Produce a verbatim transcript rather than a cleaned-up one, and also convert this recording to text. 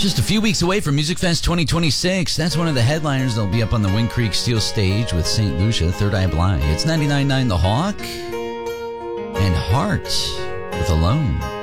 Just a few weeks away from Music Fest twenty twenty-six. That's one of the headliners. They'll be up on the Wind Creek Steel Stage with Saint Lucia, Third Eye Blind. It's ninety-nine point nine The Hawk and Heart with Alone.